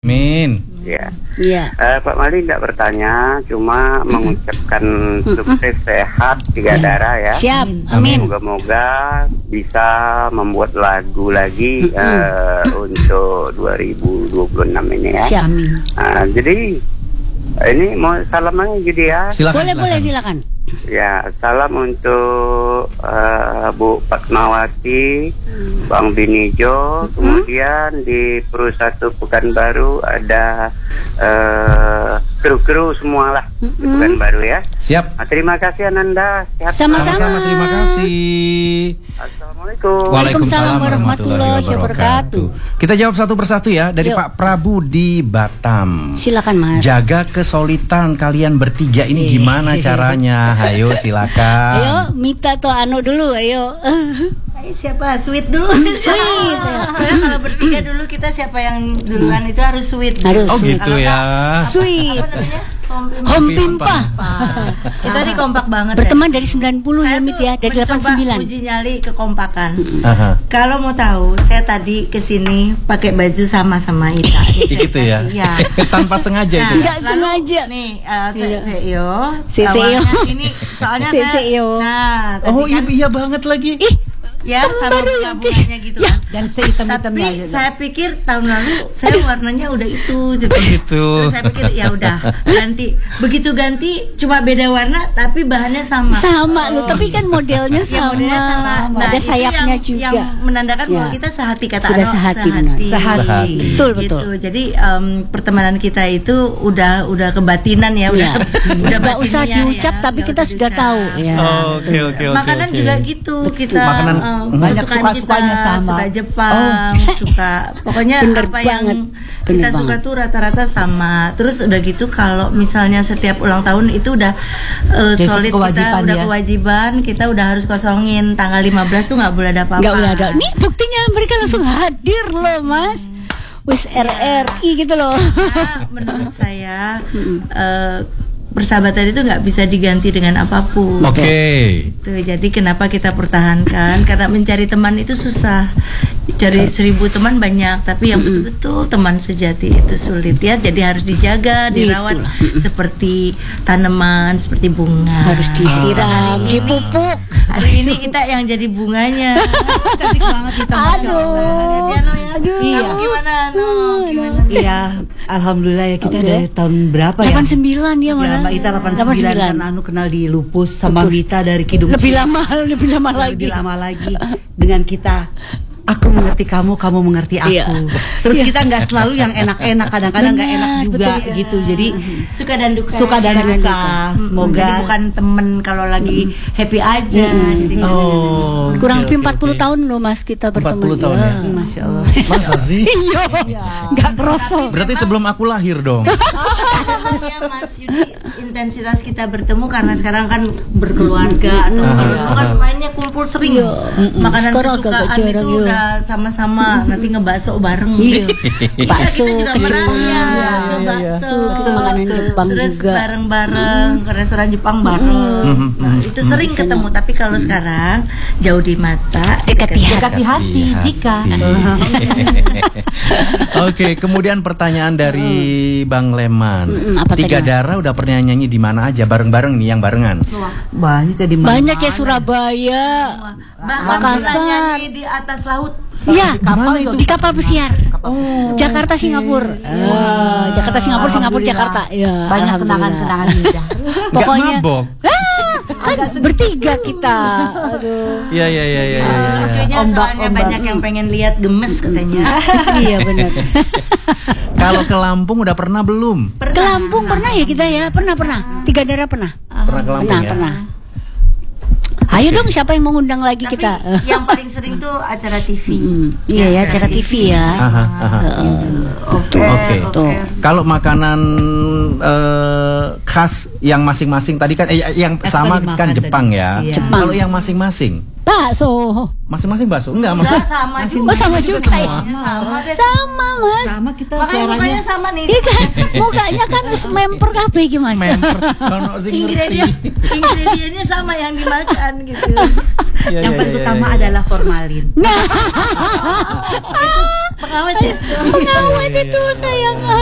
Amin. Ya. Iya. Pak Mali tidak bertanya, cuma mengucapkan sukses sehat tiga darah ya. Siap. Amin. Moga-moga bisa membuat lagu lagi untuk 2026 ini ya. Siap. Jadi ini mau salam aja jadi ya. Boleh silakan. Ya, salam untuk Bu Fatmawati, Bang Binijo, kemudian di Perusahaan Pekanbaru ada kru-kru semualah di Pekanbaru ya. Siap. Terima kasih Ananda. Sehat Sama-sama. Terima kasih. Assalamualaikum. Waalaikumsalam warahmatullahi wabarakatuh. Kita jawab satu persatu ya. Dari Yuk. Pak Prabu di Batam. Silakan Mas. Jaga kesolidan kalian bertiga ini gimana caranya? Ayo silakan. Ayo Mita atau Anu dulu, ayo. Siapa? Sweet dulu. Sweet. Soalnya kalau bertiga dulu kita siapa yang duluan itu harus sweet. Harus Oh sweet. gitu ya. Sweet. Apa namanya? Home Pimpa. Kita ini kompak banget. Berteman dari 90 ya Mit ya, dari mencoba 89. uji nyali kekompakan. Aha. Kalau mau tahu, saya tadi kesini pakai baju sama Ita. Gitu ya. Iya. Tanpa sengaja itu. Enggak sengaja. Nih, Iya. CEO. CEO. Awalnya ini soalnya saya. CEO. Nah, tadi Oh kan, iya banget lagi. ya sama bunga-bunganya gitu kan. Dan sehitam-hitamnya Tapi aja. saya pikir tahun lalu saya warnanya udah itu seperti Gitu. Terus saya pikir ya udah ganti. Begitu ganti cuma beda warna tapi bahannya sama. Sama lu, tapi kan modelnya Ya, sama. modelnya sama. Nah, Ada itu sayapnya yang, juga. yang menandakan Ya. bahwa kita sehati kata Sudah Ano, sehati, benar. Sehati. Betul, Gitu. betul. Jadi pertemanan kita itu udah kebatinan ya, Ya. Nggak usah batinnya diucap, ya, tapi nggak kita usah sudah diucap. tahu ya. Oke. Makanan juga gitu, kita Makanan banyak suka-sukanya sama. suka Jepang, suka pokoknya Bener apa banget. yang Bener kita suka banget. tuh rata-rata sama. Terus udah gitu kalau misalnya setiap ulang tahun itu udah Jadi solid, kita kewajiban udah ya. kewajiban, kita udah harus kosongin tanggal 15 tuh nggak boleh ada apa-apa. Nggak boleh ada. Nih buktinya mereka langsung hadir loh Mas. Wis RRI gitu loh. Karena menurut saya persahabatan itu nggak bisa diganti dengan apapun. Oke. Tuh, jadi kenapa kita pertahankan? Karena mencari teman itu susah. Cari 1000 teman banyak, tapi yang betul-betul teman sejati itu sulit ya. Jadi harus dijaga, dirawat seperti tanaman, seperti bunga. Harus disiram, dipupuk. Hari ini kita yang jadi bunganya. Cantik banget kita. Aduh. Iya. Gimana, No? Gimana? Iya, alhamdulillah ya kita Alhamdulillah. dari tahun berapa ya? 89 ya mana? Mbak Ita 89 kan Anu kenal di Lupus sama Lupus. Mita dari Kidung. Lebih lama lagi. Lebih lama lagi dengan kita. Aku mengerti kamu, kamu mengerti aku. Iya. Terus kita nggak selalu yang enak-enak, kadang-kadang nggak enak Benar, juga betul. gitu. Jadi Suka dan duka. suka dan duka. Jadi Semoga bukan temen kalau lagi happy aja. Jadi Oh. Kurang lebih oke, 40 oke. tahun loh Mas kita berteman. 40 tahun ya? Masya Allah. Masa sih? Iya. Enggak kerasa. Berarti sebelum aku lahir dong. ya Mas Yudi, intensitas kita bertemu karena sekarang kan berkeluarga atau dulu kan mainnya kumpul sering. Makanan Sekarang kesukaan agak jarang, itu ya. udah sama-sama. Nanti ngebakso bareng. Iya. Bakso, Kita juga ke pernah Jepang. ya, Iya, ngebakso. Tuh, kita makanan Jepang Terus juga. bareng-bareng ke restoran Jepang bareng. Nah, itu sering ketemu, tapi kalau sekarang jauh di mata, Dekat di hati. Dekati hati jika. Oke, kemudian pertanyaan dari Bang Leman. apa tadi, Tiga Mas? darah udah pernah nyanyi di mana aja bareng-bareng nih yang barengan? Banyak ya di mana? Banyak ya Surabaya. bahkan Makassar. bisa nyanyi di atas laut. Iya, Gimana itu? di kapal pesiar. Jakarta Singapura. Jakarta Singapura, Singapura Jakarta. Ya, Banyak alhamdulillah. kenangan-kenangan indah. Pokoknya Nggak mabok. kan bertiga kita. Aduh. Iya. Lucunya soalnya banyak yang pengen lihat gemes katanya. Iya benar. Kalau ke Lampung udah pernah belum? Ke Lampung pernah ya kita ya? Pernah. Tiga daerah pernah. Pernah ke Lampung ya? Pernah. Ayo dong, siapa yang mau ngundang lagi Tapi kita? yang paling sering tuh acara TV. Iya ya, acara TV ya. Aha. Oke. Tuh. Kalau makanan khas yang masing-masing tadi kan yang Khas sama tadi kan makan Jepang tadi. ya. Iya. Jepang. Kalau yang masing-masing, Bakso. masing-masing bakso? Enggak, Enggak maksud sama juga. Oh sama juga ya. Sama deh. Sama Mas. Sama kita Makanya suaranya. mukanya sama nih. Iya kan, mukanya kan wis memper kabeh iki Mas. member. Kalau sing ngerti. Ingredientnya sama yang dimakan gitu. Iya, Yang iya, paling iya, utama iya. adalah formalin. Nah, Pakai Pengawet ya. Pengawet itu sayang.